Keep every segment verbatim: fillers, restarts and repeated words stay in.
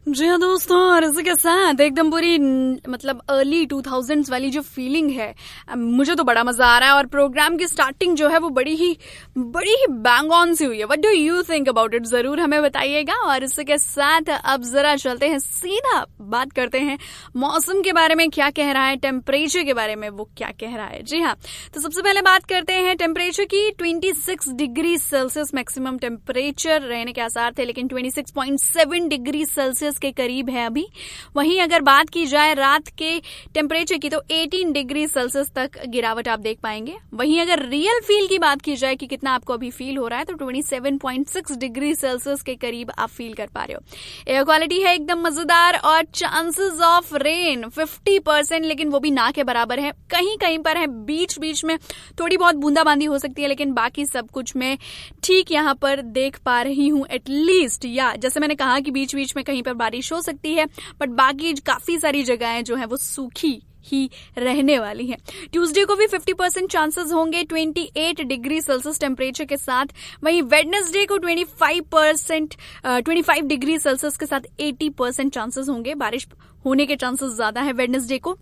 जी हाँ दोस्तों, और इसी के साथ एकदम पूरी मतलब अर्ली टू थाउजेंड्स वाली जो फीलिंग है, मुझे तो बड़ा मजा आ रहा है। और प्रोग्राम की स्टार्टिंग जो है वो बड़ी ही बड़ी ही बैंग ऑन सी हुई है। What do you think about it, जरूर हमें बताइएगा। और इसी के साथ अब जरा चलते हैं, सीधा बात करते हैं मौसम के बारे में, क्या कह रहा है, टेम्परेचर के बारे में वो क्या कह रहा है। जी हाँ, तो सबसे पहले बात करते हैं टेम्परेचर की। छब्बीस डिग्री सेल्सियस मैक्सिमम टेम्परेचर रहने के आसार थे, लेकिन छब्बीस पॉइंट सात डिग्री सेल्सियस के करीब है अभी। वहीं अगर बात की जाए रात के टेम्परेचर की, तो अठारह डिग्री सेल्सियस तक गिरावट आप देख पाएंगे। वहीं अगर रियल फील की बात की जाए कि कितना आपको अभी फील हो रहा है, तो सत्ताईस पॉइंट छह डिग्री सेल्सियस के करीब आप फील कर पा रहे हो। एयर क्वालिटी है एकदम मजेदार, और चांसेस ऑफ रेन पचास परसेंट, लेकिन वो भी ना के बराबर है। कहीं कहीं पर है, बीच बीच में थोड़ी बहुत बूंदाबांदी हो सकती है, लेकिन बाकी सब कुछ मैं ठीक यहाँ पर देख पा रही हूँ एटलीस्ट। या जैसे मैंने कहा कि बीच बीच में कहीं पर बारिश हो सकती है, बट बाकी काफी सारी जगहें जो है वो सूखी ही रहने वाली है। ट्यूसडे को भी पचास परसेंट चांसेस होंगे अट्ठाईस डिग्री सेल्सियस टेम्परेचर के साथ। वहीं वेडनेसडे को पच्चीस परसेंट पच्चीस डिग्री सेल्सियस के साथ अस्सी परसेंट चांसेस होंगे। बारिश होने के चांसेस ज्यादा है वेडनेसडे को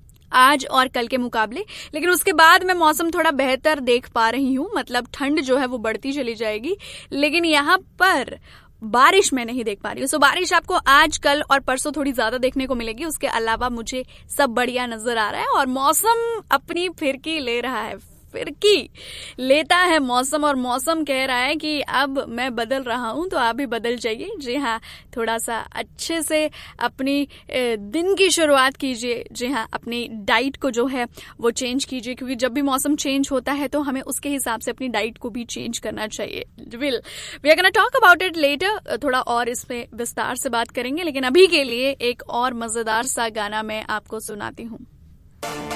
आज और कल के मुकाबले, लेकिन उसके बाद मैं मौसम थोड़ा बेहतर देख पा रही हूँ। मतलब ठंड जो है वो बढ़ती चली जाएगी, लेकिन यहाँ पर बारिश मैं नहीं देख पा रही हूँ। सो बारिश आपको आज, कल और परसों थोड़ी ज्यादा देखने को मिलेगी। उसके अलावा मुझे सब बढ़िया नजर आ रहा है, और मौसम अपनी फिरकी ले रहा है, फिरकी लेता है मौसम। और मौसम कह रहा है कि अब मैं बदल रहा हूं, तो आप भी बदल जाइए। जी हाँ, थोड़ा सा अच्छे से अपनी दिन की शुरुआत कीजिए। जी हाँ, अपनी डाइट को जो है वो चेंज कीजिए, क्योंकि जब भी मौसम चेंज होता है तो हमें उसके हिसाब से अपनी डाइट को भी चेंज करना चाहिए। Will we are gonna talk about it later, थोड़ा और इसमें विस्तार से बात करेंगे, लेकिन अभी के लिए एक और मजेदार सा गाना मैं आपको सुनाती हूँ।